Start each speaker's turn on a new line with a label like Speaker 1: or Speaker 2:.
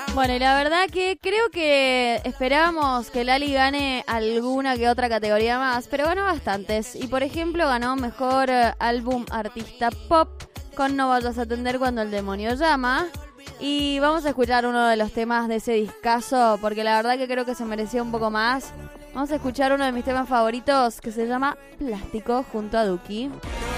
Speaker 1: Bueno, y la verdad que creo que esperábamos que Lali gane alguna que otra categoría más, pero ganó bastantes. Y por ejemplo ganó Mejor Álbum Artista Pop con No Vayas a Atender Cuando el Demonio Llama. Y vamos a escuchar uno de los temas de ese discazo, porque la verdad que creo que se merecía un poco más. Vamos a escuchar uno de mis temas favoritos que se llama Plástico junto a Duki.